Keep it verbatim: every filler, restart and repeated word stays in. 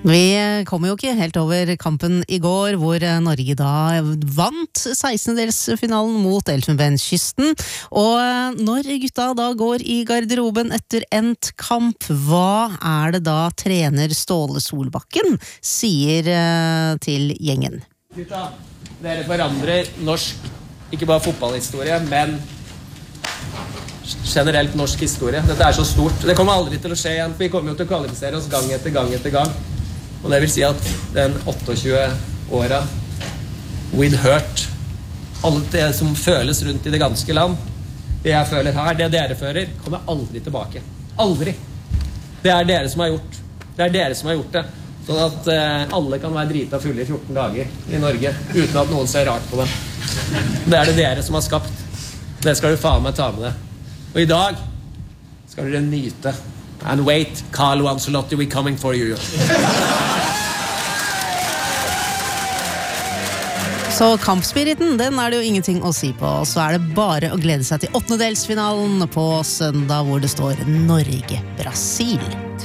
Vi kom jo ikke helt over kampen i går, hvor Norge da vant sekstendedelsfinalen mot Elfenbenskysten. Og når gutta da går i garderoben etter endt kamp, hva er det da trener Ståle Solbakken sier til gjengen? Gutta, dere forandrer norsk, ikke bare fotballhistorie, men generelt norsk historie. Dette er så stort. Det kommer aldri til å skje igjen, for vi kommer jo til å kvalifisere oss gang etter gang etter gang. Og det vil si at den tjueåtte åra with hurt, alle det som føles rundt i det ganske land, det jeg føler her, det dere føler, kommer aldri tilbake. Aldri. Det er dere som har gjort. Det er dere som har gjort det. Sånn at eh, alle kan være drita fulle i fjorten dager i Norge, uten at noen ser rart på dem. Det er det dere som har skapt. Det skal du faen meg ta med det. Og i dag skal dere nyte. And wait, Carlo Ancelotti, we're coming for you. Så kampspiriten, den er det jo ingenting å si på. Så er det bare å glede seg til åttendedelsfinalen på søndag, hvor det står Norge-Brasil.